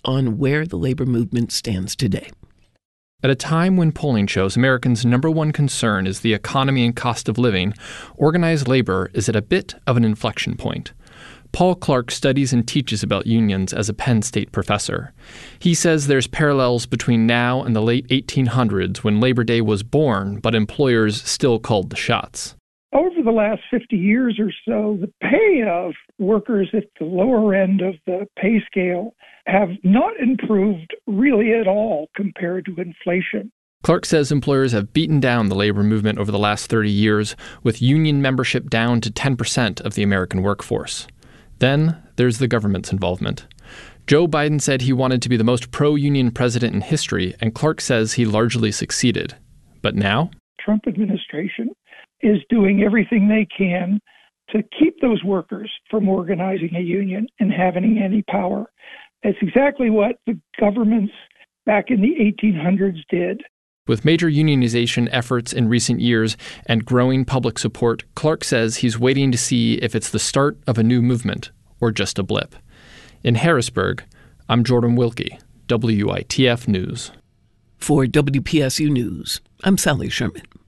on where the labor movement stands today. At a time when polling shows Americans' number one concern is the economy and cost of living, organized labor is at a bit of an inflection point. Paul Clark studies and teaches about unions as a Penn State professor. He says there's parallels between now and the late 1800s when Labor Day was born, but employers still called the shots. Over the last 50 years or so, the pay of workers at the lower end of the pay scale have not improved really at all compared to inflation. Clark says employers have beaten down the labor movement over the last 30 years, with union membership down to 10% of the American workforce. Then there's the government's involvement. Joe Biden said he wanted to be the most pro-union president in history, and Clark says he largely succeeded. But now? Trump administration is doing everything they can to keep those workers from organizing a union and having any power. That's exactly what the governments back in the 1800s did. With major unionization efforts in recent years and growing public support, Clark says he's waiting to see if it's the start of a new movement or just a blip. In Harrisburg, I'm Jordan Wilkie, WITF News. For WPSU News, I'm Sally Sherman.